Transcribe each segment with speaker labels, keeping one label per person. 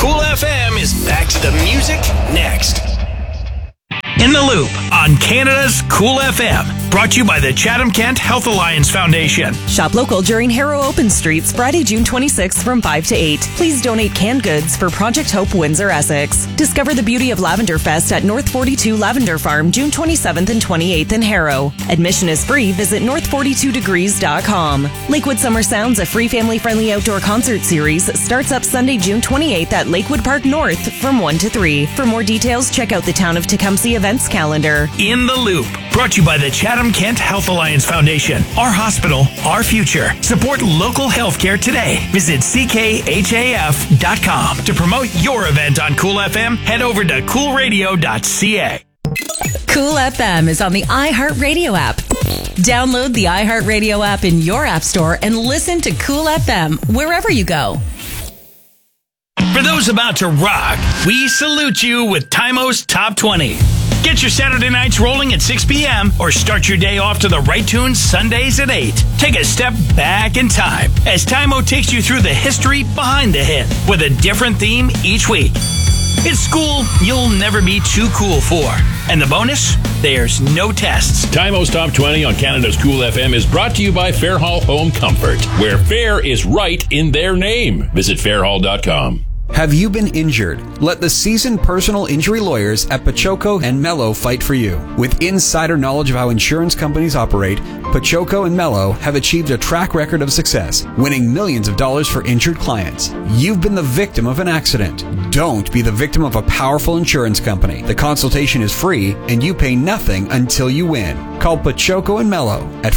Speaker 1: Cool FM is back to the music next. In the Loop on Canada's Cool FM. Brought to you by the Chatham-Kent Health Alliance Foundation.
Speaker 2: Shop local during Harrow Open Streets, Friday, June 26th from 5 to 8. Please donate canned goods for Project Hope Windsor, Essex. Discover the beauty of Lavender Fest at North 42 Lavender Farm, June 27th and 28th in Harrow. Admission is free. Visit north42degrees.com. Lakewood Summer Sounds, a free family-friendly outdoor concert series, starts up Sunday, June 28th at Lakewood Park North from 1 to 3. For more details, check out the Town of Tecumseh events calendar.
Speaker 1: In the Loop. Brought to you by the Chatham-Kent Health Alliance Foundation. Our hospital, our future. Support local healthcare today. Visit ckhaf.com. To promote your event on Cool FM, head over to coolradio.ca.
Speaker 2: Cool FM is on the iHeartRadio app. Download the iHeartRadio app in your app store and listen to Cool FM wherever you go.
Speaker 1: For those about to rock, we salute you with Tymo's Top 20. Get your Saturday nights rolling at 6 p.m. or start your day off to the right tunes Sundays at 8. Take a step back in time as Tymo takes you through the history behind the hit with a different theme each week. It's school you'll never be too cool for. And the bonus? There's no tests.
Speaker 3: Tymo's Top 20 on Canada's Cool FM is brought to you by Fairhall Home Comfort, where fair is right in their name. Visit fairhall.com.
Speaker 4: Have you been injured? Let the seasoned personal injury lawyers at Pachoco and Mello fight for you. With insider knowledge of how insurance companies operate, Pachoco and Mello have achieved a track record of success, winning millions of dollars for injured clients. You've been the victim of an accident. Don't be the victim of a powerful insurance company. The consultation is free and you pay nothing until you win. Call Pachoco and Mello at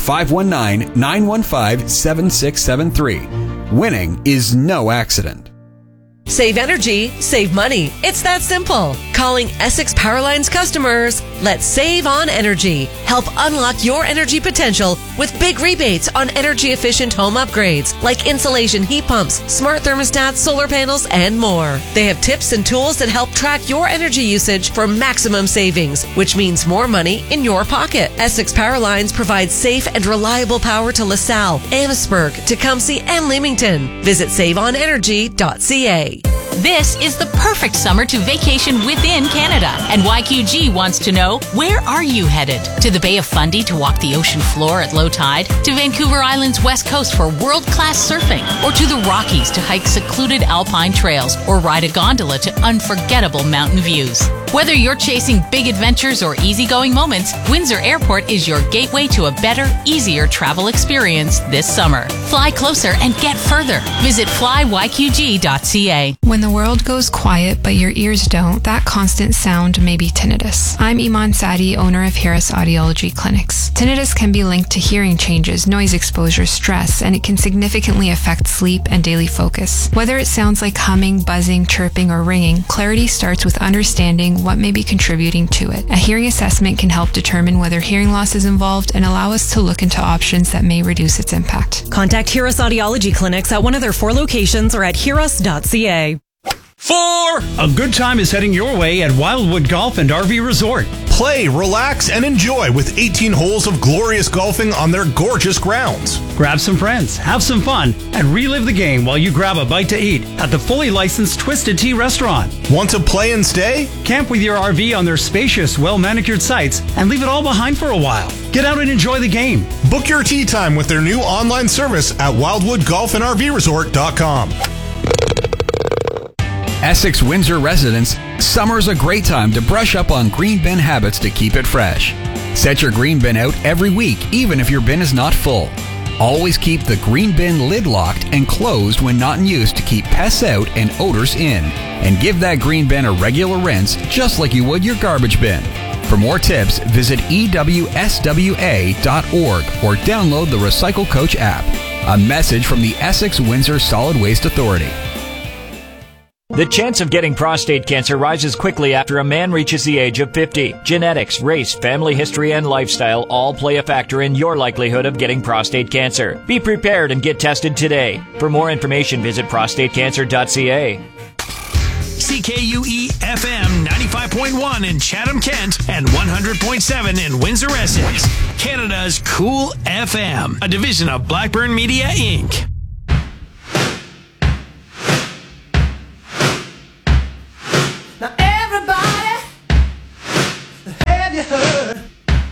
Speaker 4: 519-915-7673. Winning is no accident.
Speaker 5: Save energy, save money. It's that simple. Calling Essex Powerlines customers, let's save on energy. Help unlock your energy potential with big rebates on energy-efficient home upgrades like insulation heat pumps, smart thermostats, solar panels, and more. They have tips and tools that help track your energy usage for maximum savings, which means more money in your pocket. Essex Powerlines provides safe and reliable power to LaSalle, Amherstburg, Tecumseh, and Leamington. Visit saveonenergy.ca.
Speaker 6: This is the perfect summer to vacation within Canada. And YQG wants to know, where are you headed? To the Bay of Fundy to walk the ocean floor at low tide? To Vancouver Island's west coast for world-class surfing? Or to the Rockies to hike secluded alpine trails or ride a gondola to unforgettable mountain views? Whether you're chasing big adventures or easygoing moments, Windsor Airport is your gateway to a better, easier travel experience this summer. Fly closer and get further. Visit flyyqg.ca.
Speaker 7: When the world goes quiet but your ears don't, that constant sound may be tinnitus. I'm Iman Sadi, owner of Harris Audiology Clinics. Tinnitus can be linked to hearing changes, noise exposure, stress, and it can significantly affect sleep and daily focus. Whether it sounds like humming, buzzing, chirping, or ringing, clarity starts with understanding what may be contributing to it. A hearing assessment can help determine whether hearing loss is involved and allow us to look into options that may reduce its impact.
Speaker 2: Contact Heros Audiology Clinics at one of their 4 locations or at heros.ca.
Speaker 8: 4. A good time is heading your way at Wildwood Golf and RV Resort.
Speaker 9: Play, relax, and enjoy with 18 holes of glorious golfing on their gorgeous grounds.
Speaker 8: Grab some friends, have some fun, and relive the game while you grab a bite to eat at the fully licensed Twisted Tea restaurant.
Speaker 9: Want to play and stay?
Speaker 8: Camp with your RV on their spacious, well-manicured sites and leave it all behind for a while. Get out and enjoy the game.
Speaker 9: Book your tea time with their new online service at wildwoodgolfandrvresort.com.
Speaker 4: Essex Windsor residents, summer's a great time to brush up on green bin habits to keep it fresh. Set your green bin out every week, even if your bin is not full. Always keep the green bin lid locked and closed when not in use to keep pests out and odors in. And give that green bin a regular rinse, just like you would your garbage bin. For more tips, visit ewswa.org or download the Recycle Coach app. A message from the Essex Windsor Solid Waste Authority.
Speaker 10: The chance of getting prostate cancer rises quickly after a man reaches the age of 50. Genetics, race, family history, and lifestyle all play a factor in your likelihood of getting prostate cancer. Be prepared and get tested today. For more information, visit prostatecancer.ca.
Speaker 1: CKUE FM 95.1 in Chatham-Kent and 100.7 in Windsor, Essex. Canada's Cool FM, a division of Blackburn Media, Inc.